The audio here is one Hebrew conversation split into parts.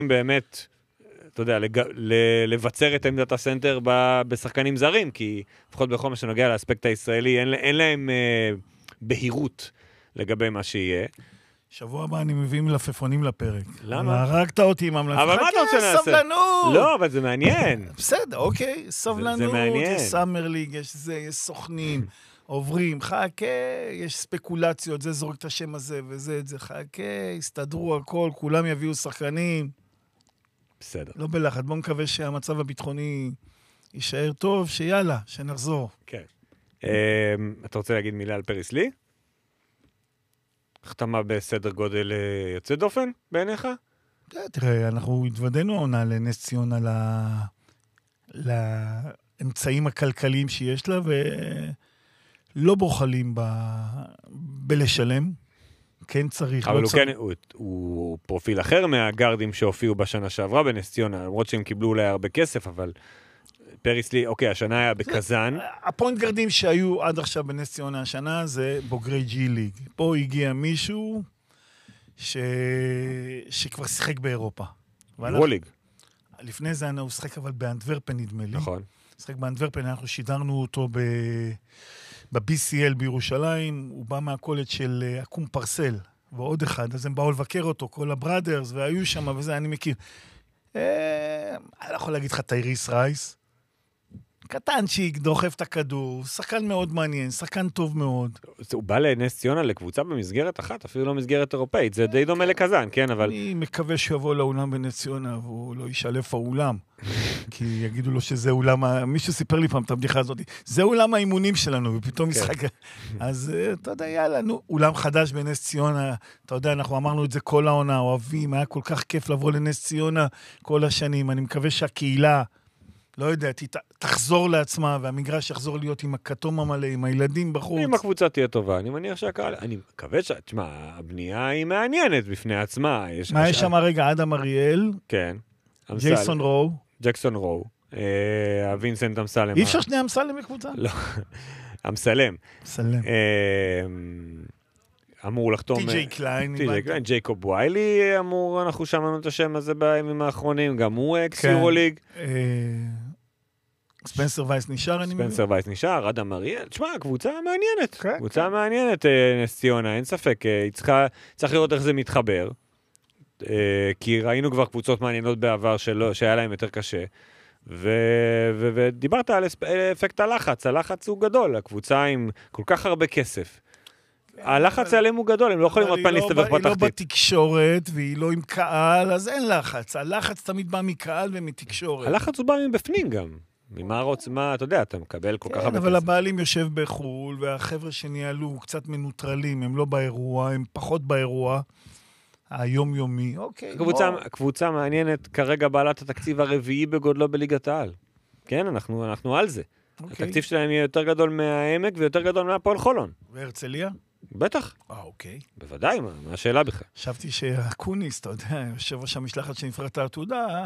באמת, אתה יודע, לבצר את עמדת הסנטר בשחקנים זרים, כי לפחות בכל מה שנוגע לאספקט הישראלי, אין להם בהירות לגבי מה שיהיה. שבוע הבא אני מביא מלפפונים לפרק. למה? הרגת אותי עם המלפפונים. אבל מה אתה רוצה נעשה? סבלנות. לא, אבל זה מעניין. בסדר, אוקיי. סבלנות, זה מעניין. יש סאמר ליג, יש סוכנים, עוברים, חכה, יש ספקולציות, זה זורק את השם הזה וזה, את זה, חכה, הסתדרו הכל, כולם יביאו שחקנים. בסדר. לא בלחץ, בוא נקווה שהמצב הביטחוני יישאר טוב, שיאללה, שנחזור. כן. אתה רוצה להגיד מילה על פריס לי? החתמה בסדר גודל יוצא דופן בעיניך? תראה, אנחנו התוודענו העונה לנס ציונה לאמצעים הכלכליים שיש לה, ולא בוחלים בלשלם. כן צריך. אבל הוא פרופיל אחר מהגרדים שהופיעו בשנה שעברה בנס ציונה, למרות שהם קיבלו אולי הרבה כסף, אבל פריס לי, אוקיי, השנה היה בקזן. הפוינט גרדים שהיו עד עכשיו בנס ציונה השנה זה בוגרי ג'י ליג. פה הגיע מישהו שכבר שיחק באירופה. ווליג. לפני זה הוא שיחק אבל באנטוורפן נדמה לי. נכון. שיחק באנטוורפן, אנחנו שידרנו אותו ב-BCL בירושלים, הוא בא מהקולג' של אקום פרסל, ועוד אחד, אז הם באו לבקר אותו, כל הבראדרס, והיו שם, וזה אני מכיר. אני לא יכול להגיד לך טייריס רייס, קטנצ'יק, דוחף את הכדור, שחקן מאוד מעניין, שחקן טוב מאוד. הוא בא לנס ציונה לקבוצה במסגרת אחת, אפילו לא מסגרת אירופאית, זה די דומה לקזן, כן, אבל... אני מקווה שהוא יבוא לאולם בנס ציונה, והוא לא ישלף האולם, כי יגידו לו שזה אולם, מישהו סיפר לי פעם את הבדיחה הזאת, זה אולם האימונים שלנו, ופתאום משחק... אז אתה יודע, יאללה, נו, אולם חדש בנס ציונה, אתה יודע, אנחנו אמרנו את זה כל העונה, אוהבים, היה כל כך כיף לבוא לנס ציונה כל השנים, אני מקווה שהקהילה לא יודע, תחזור לעצמה, והמגרש יחזור להיות עם הכתום המלא, עם הילדים בחוץ. אם הקבוצה תהיה טובה, אני מניח שהקהל, אני מקווה תשמע, הבנייה היא מעניינת בפני עצמה. מה יש שם רגע? אדם אריאל? כן. ג'קסון רו. הווינסנט אמסלם. אי אפשר שני אמסלם בקבוצה? לא. אמסלם. אמור לחתום... טי.ג'יי קליין. ג'ייקוב ויילי אמור, אנחנו שמענו את השם הזה בימים האחרונים, גם הוא אקס יורוליג. ספנסר וייס נשאר, אני מבין. ספנסר וייס נשאר, אדם אריאל. תשמע, קבוצה מעניינת. קבוצה מעניינת, נס ציונה, אין ספק. צריך לראות איך זה מתחבר. כי ראינו כבר קבוצות מעניינות בעבר שהיה להם יותר קשה. ודיברת על אפקט הלחץ. הלחץ הוא גדול. הקבוצה עם כל כך הרבה כסף. הלחץ עליהם הוא גדול, הם לא יכולים עוד פעם להסתבר בתחתית. היא לא בתקשורת, והיא לא עם קהל, אז אין לחץ. הלחץ תמיד בא מקהל ומתקשורת. הלחץ הוא בא מבפנים גם. מה, אתה יודע, אתה מקבל כל כך הרבה כסף. אבל הבעלים יושב בחול, והחבר'ה שניהלו קצת מנוטרלים, הם לא באירוע, הם פחות באירוע, היומיומי, אוקיי. קבוצה מעניינת, כרגע בעלת התקציב הרביעי בגודלו בליגת העל. כן, אנחנו על זה. התקציב שלהם יהיה יותר גדול מהעמק, ויותר גדול מהפועל חולון. והרצליה? בטח. אוקיי. בוודאי, מה השאלה בכלל? חשבתי שהקוניס, אתה יודע, יושב ראש המשלחת שנפרט העתודה,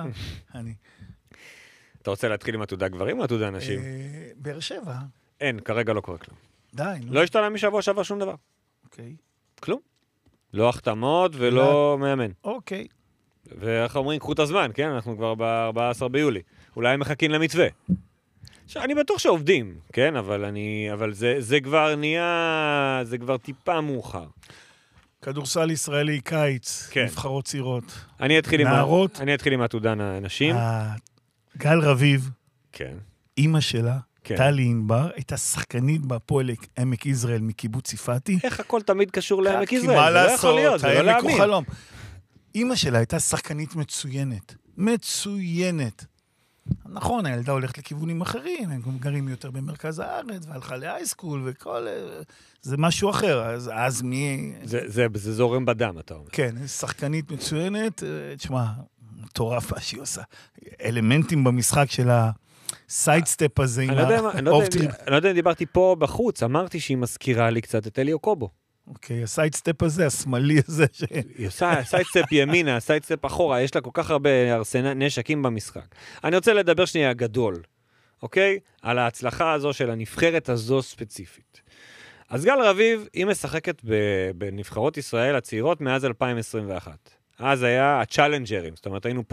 אתה רוצה להתחיל עם עתודה גברים או עתודה נשים? באר שבע. אין, כרגע לא קורה כלום. די. לא השתנה משבוע שעבר שום דבר. אוקיי. כלום. לא החתמות ולא מאמן. אוקיי. ואיך אומרים, קחו את הזמן, כן? אנחנו כבר ב-14 ביולי. אולי הם מחכים למתווה. אני בטוח שעובדים, כן? אבל זה כבר נהיה, זה כבר טיפה מאוחר. כדורסל ישראלי קיץ, נבחרות צעירות. נערות. אני אתחיל עם עתודה נשים. גל רביב, כן. אימא שלה, טלי ענבר, הייתה שחקנית בהפועל עמק יזרעאל מקיבוץ יפתי. איך הכל תמיד קשור לעמק יזרעאל? זה לא יכול להיות, זה לא להאמין. אימא שלה הייתה שחקנית מצוינת. מצוינת. נכון, הילדה הולכת לכיוונים אחרים, הם גם גרים יותר במרכז הארץ, והלכה להייסקול וכל... זה משהו אחר, אז מי... זה זורם בדם, אתה אומר. כן, שחקנית מצוינת, תשמע, מטורף מה שהיא עושה. אלמנטים במשחק של הסיידסטפ הזה. אני לא יודע אם דיברתי פה בחוץ, אמרתי שהיא מזכירה לי קצת את אליו קובו. אוקיי, הסיידסטפ הזה, השמאלי הזה. היא עושה סיידסטפ ימינה, סיידסטפ אחורה, יש לה כל כך הרבה נשקים במשחק. אני רוצה לדבר שנייה גדול, אוקיי? על ההצלחה הזו של הנבחרת הזו ספציפית. אז גל רביב, היא משחקת בנבחרות ישראל הצעירות מאז 2021. אז היה הצ'אלנג'רים, זאת אומרת, היינו פה